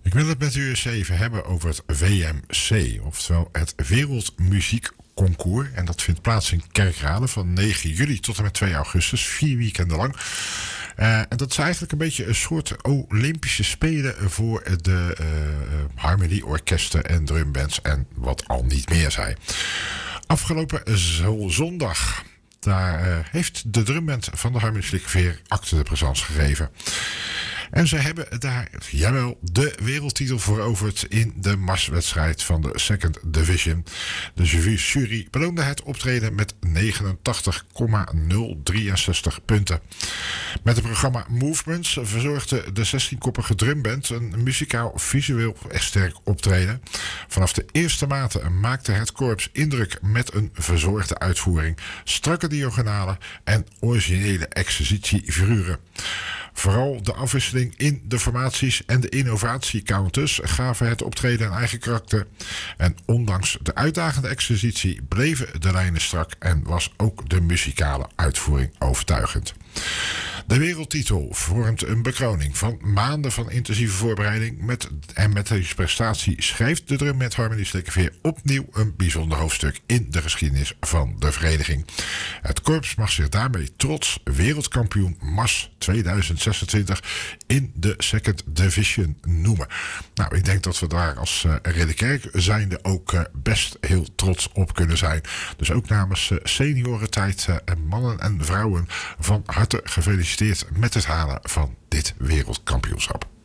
Ik wil het met u eens even hebben over het WMC, oftewel het Wereldmuziekconcours. En dat vindt plaats in Kerkrade van 9 juli tot en met 2 augustus, 4 weekenden lang. En dat is eigenlijk een beetje een soort Olympische Spelen voor de harmonieorkesten en drumbands en wat al niet meer zijn. Afgelopen zondag, daar heeft de drumband van de Harmonie Veer acte de présence gegeven. En ze hebben daar, jawel, de wereldtitel veroverd in de marswedstrijd van de Second Division. De jury beloonde het optreden met 89,063 punten. Met het programma Movements verzorgde de 16-koppige drumband een muzikaal visueel sterk optreden. Vanaf de eerste maten maakte het korps indruk met een verzorgde uitvoering, strakke diagonalen en originele exercitiefiguren. Vooral de afwisseling in de formaties en de innovatiecounters gaven het optreden een eigen karakter. En ondanks de uitdagende exercitie bleven de lijnen strak en was ook de muzikale uitvoering overtuigend. De wereldtitel vormt een bekroning van maanden van intensieve voorbereiding. Met deze prestatie schrijft de drumband Harmonie Slikkerveer opnieuw een bijzonder hoofdstuk in de geschiedenis van de vereniging. Het korps mag zich daarmee trots wereldkampioen Mars 2026 in de Second Division noemen. Nou, ik denk dat we daar als Ridderkerk zijnde ook best heel trots op kunnen zijn. Dus ook namens seniorentijd mannen en vrouwen van harte gefeliciteerd met het halen van dit wereldkampioenschap.